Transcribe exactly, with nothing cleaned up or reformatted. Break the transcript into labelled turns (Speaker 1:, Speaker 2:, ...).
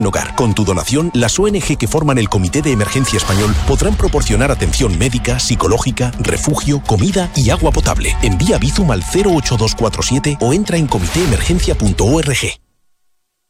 Speaker 1: Hogar. Con tu donación, las O N Ge que forman el Comité de Emergencia Español podrán proporcionar atención médica, psicológica, refugio, comida y agua potable. Envía Bizum al cero ocho dos cuatro siete o entra en comité emergencia punto org.